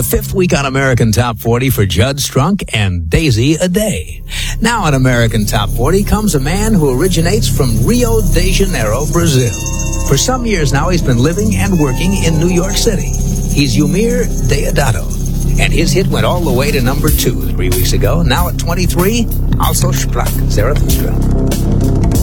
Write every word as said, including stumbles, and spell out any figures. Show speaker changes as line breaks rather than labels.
fifth week on American Top forty for Judd Strunk and Daisy A Day. Now on American Top forty comes a man who originates from Rio de Janeiro, Brazil. For some years now, he's been living and working in New York City. He's Yumir Deodato, and his hit went all the way to number two three weeks ago. Now at twenty-three, Also Sprach Zarathustra.